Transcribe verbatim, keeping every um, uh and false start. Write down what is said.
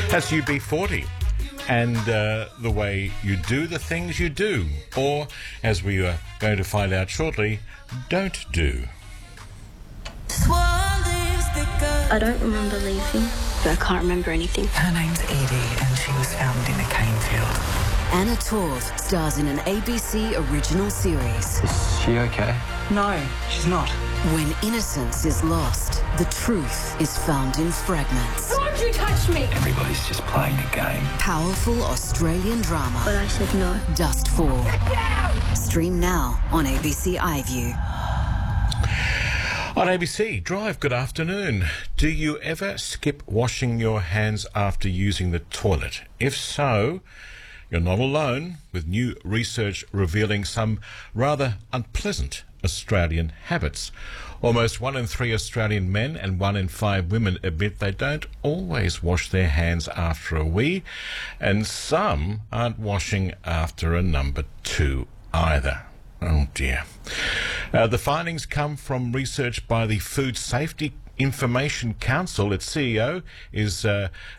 That's U B forty and uh, the way you do the things you do, or, as we are going to find out shortly, don't do. I don't remember leaving, but I can't remember anything. Her name's Edie and she was found in a cane field. Anna Torv stars in an A B C original series. Is she okay? No, she's not. When innocence is lost, the truth is found in fragments. Don't you touch me! Everybody's just playing a game. Powerful Australian drama. But I said no. Dustfall. Stream now on A B C iView. On A B C Drive, good afternoon. Do you ever skip washing your hands after using the toilet? If so, you're not alone, with new research revealing some rather unpleasant Australian habits. Almost one in three Australian men and one in five women admit they don't always wash their hands after a wee, and some aren't washing after a number two either. Oh dear. Uh, the findings come from research by the Food Safety Information Council. Its C E O is uh,